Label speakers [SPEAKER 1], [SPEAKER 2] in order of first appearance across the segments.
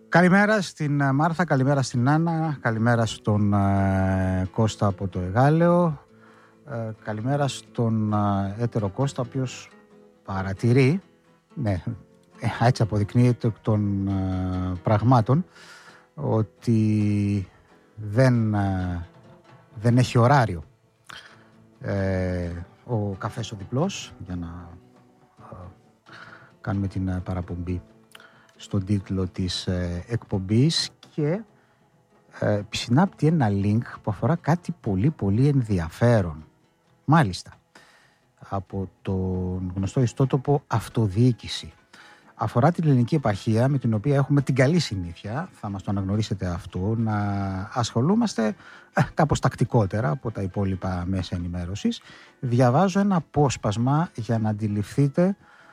[SPEAKER 1] Καλημέρα στην Μάρθα, καλημέρα στην Άννα, καλημέρα στον Κώστα από το Εγάλεο, καλημέρα στον έτερο Κώστα, ο οποίος παρατηρεί, ναι, έτσι αποδεικνύεται εκ των πραγμάτων, ότι δεν έχει ωράριο ο καφές ο διπλός, για να κάνουμε την παραπομπή στον τίτλο της εκπομπής, και επισυνάπτει ένα link που αφορά κάτι πολύ πολύ ενδιαφέρον, μάλιστα από τον γνωστό ιστότοπο Αυτοδιοίκηση. Αφορά την ελληνική επαρχία, με την οποία έχουμε την καλή συνήθεια, θα μας το αναγνωρίσετε αυτό, να ασχολούμαστε κάπως τακτικότερα από τα υπόλοιπα μέσα ενημέρωσης. Διαβάζω ένα απόσπασμα για να αντιληφθείτε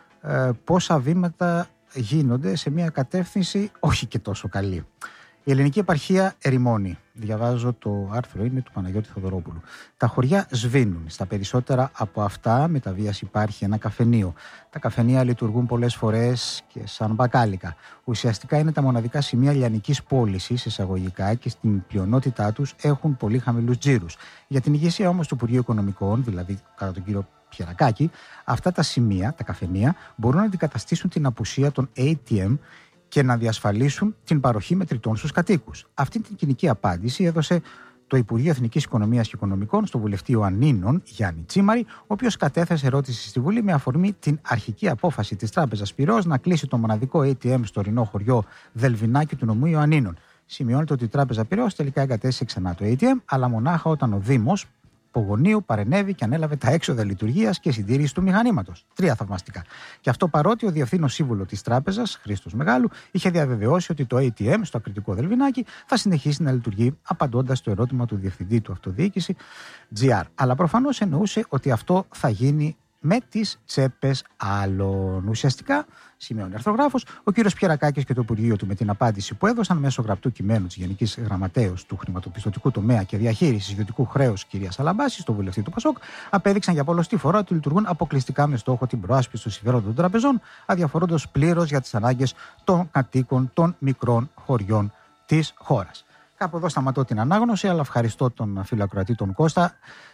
[SPEAKER 1] πόσα βήματα γίνονται σε μια κατεύθυνση όχι και τόσο καλή. Η ελληνική επαρχία ερημώνει. Διαβάζω το άρθρο, είναι του Παναγιώτη Θοδωρόπουλου. Τα χωριά σβήνουν. Στα περισσότερα από αυτά με τα βίας υπάρχει ένα καφενείο. Τα καφενεία λειτουργούν πολλές φορές και σαν μπακάλικα. Ουσιαστικά είναι τα μοναδικά σημεία λιανικής πώλησης εισαγωγικά, και στην πλειονότητά τους έχουν πολύ χαμηλούς τζίρους. Για την ηγεσία όμως του Υπουργείου Οικονομικών, δηλαδή κατά τον κύριο Πιερακάκη, αυτά τα σημεία, τα καφενεία, μπορούν να αντικαταστήσουν την απουσία των ATM και να διασφαλίσουν την παροχή μετρητών στους κατοίκους. Αυτή την κοινική απάντηση έδωσε το Υπουργείο Εθνικής Οικονομίας και Οικονομικών στον βουλευτή Ιωαννίνων, Γιάννη Τσίμαρη, ο οποίος κατέθεσε ερώτηση στη Βουλή με αφορμή την αρχική απόφαση της Τράπεζας Πειραιώς να κλείσει το μοναδικό ATM στο ορεινό χωριό Δελβινάκι του νομού Ιωαννίνων. Σημειώνεται ότι η Τράπεζα Πειραιώς τελικά εγκατέστησε ξανά το ATM, αλλά μονάχα όταν ο Δήμος Πογονίου παρενέβη και ανέλαβε τα έξοδα λειτουργίας και συντήρηση του μηχανήματος. 3 θαυμαστικά. Και αυτό παρότι ο διευθύνων σύμβουλο της Τράπεζας, Χρήστος Μεγάλου, είχε διαβεβαιώσει ότι το ATM στο ακριτικό Δελβινάκι θα συνεχίσει να λειτουργεί, απαντώντας στο ερώτημα του διευθυντή του Αυτοδιοίκηση GR. Αλλά προφανώς εννοούσε ότι αυτό θα γίνει με τις τσέπες άλλων. Ουσιαστικά, σημειώνει αρθρογράφος, ο κύριος Πιερακάκης και το Υπουργείο του, με την απάντηση που έδωσαν μέσω γραπτού κειμένου της Γενικής Γραμματέως του Χρηματοπιστωτικού Τομέα και Διαχείρισης Ιδιωτικού Χρέους, κυρίας Αλαμπάση, στο βουλευτή του Πασόκ, απέδειξαν για πολλωστή φορά ότι λειτουργούν αποκλειστικά με στόχο την προάσπιση των συμφερόντων των τραπεζών, αδιαφορώντας πλήρως για τις ανάγκες των κατοίκων των μικρών χωριών της χώρας. Κάπου εδώ σταματώ την ανάγνωση, αλλά ευχαριστώ τον φίλο ακροατή τον Κώστα.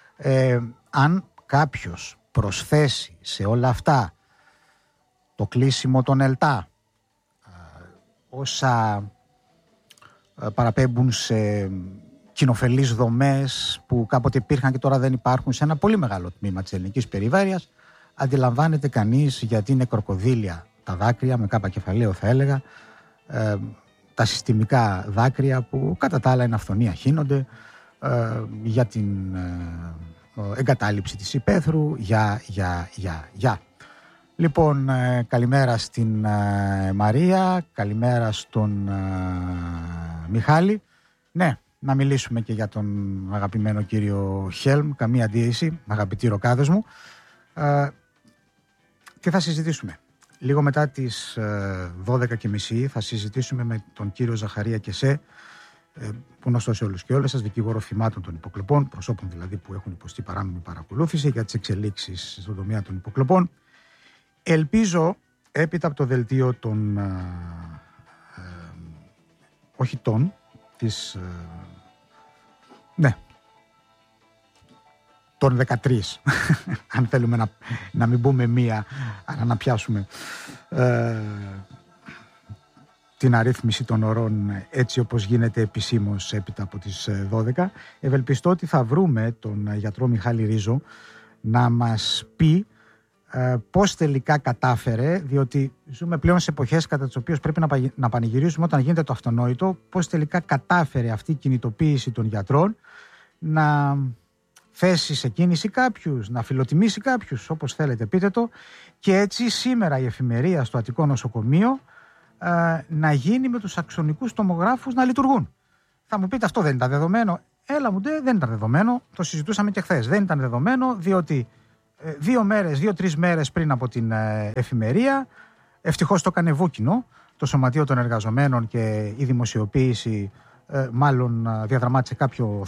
[SPEAKER 1] Αν κάποιος προσθέσει σε όλα αυτά το κλείσιμο των ΕΛΤΑ, όσα παραπέμπουν σε κοινοφελείς δομές που κάποτε υπήρχαν και τώρα δεν υπάρχουν σε ένα πολύ μεγάλο τμήμα της ελληνικής περιφέρειας, αντιλαμβάνεται κανείς γιατί είναι κροκοδίλια τα δάκρυα, με κάπα κεφαλαίο θα έλεγα, τα συστημικά δάκρυα που κατά τα άλλα είναι αυθονία χύνονται για την εγκατάλειψη της υπαίθρου, για. Λοιπόν, καλημέρα στην Μαρία, καλημέρα στον Μιχάλη. Ναι, να μιλήσουμε και για τον αγαπημένο κύριο Χέλμ, καμία αντίρρηση, αγαπητοί ροκάδες μου. Και θα συζητήσουμε. Λίγο μετά τις 12:30 θα συζητήσουμε με τον κύριο Ζαχαρία Κεσέ, γνωστό σε όλους και όλες σας, δικηγόρο θυμάτων των υποκλοπών, προσώπων δηλαδή που έχουν υποστεί παράνομη παρακολούθηση, για τις εξελίξεις στον τομέα των υποκλοπών. Ελπίζω έπειτα από το δελτίο των των 13 αν θέλουμε να μην πούμε μία, αλλά να πιάσουμε την αρρύθμιση των ωρών έτσι όπως γίνεται επισήμως έπειτα από τις 12. Ευελπιστώ ότι θα βρούμε τον γιατρό Μιχάλη Ρίζο να μας πει πώς τελικά κατάφερε, διότι ζούμε πλέον σε εποχές κατά τις οποίες πρέπει να πανηγυρίζουμε όταν γίνεται το αυτονόητο, πώς τελικά κατάφερε αυτή η κινητοποίηση των γιατρών να θέσει σε κίνηση κάποιους, να φιλοτιμήσει κάποιους, όπως θέλετε πείτε το, και έτσι σήμερα η εφημερία στο Αττικό Νοσοκομείο να γίνει με τους αξονικούς τομογράφους να λειτουργούν. Θα μου πείτε, αυτό δεν ήταν δεδομένο. Έλα μου, δεν ήταν δεδομένο, το συζητούσαμε και χθες. Δεν ήταν δεδομένο, διότι 2-3 μέρες πριν από την εφημερία, ευτυχώς το έκανε βούκινο το Σωματείο των Εργαζομένων και η δημοσιοποίηση μάλλον διαδραμάτισε κάποιο